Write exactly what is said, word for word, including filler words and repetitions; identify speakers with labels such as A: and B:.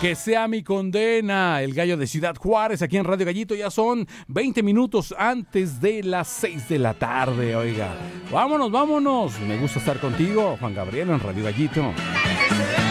A: Que sea mi condena, el gallo de Ciudad Juárez, aquí en Radio Gallito. Ya son veinte minutos antes de las seis de la tarde, oiga. Vámonos, vámonos. Me gusta estar contigo, Juan Gabriel, en Radio Gallito.